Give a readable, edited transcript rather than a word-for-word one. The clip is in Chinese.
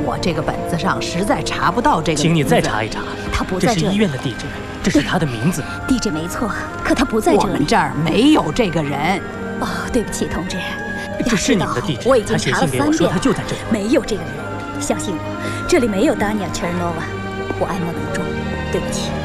我这个本子上实在查不到这个名字。 请你再查一查。 他不在这里。 这是医院的地址，这是他的名字。 地址没错，可他不在这里。 我们这儿没有这个人。 哦，对不起，同志。 这是你们的地址。 我已经查了3遍了， 他就在这里。 没有这个人，相信我，这里没有达尼亚·切尔诺瓦。我爱莫能助，对不起。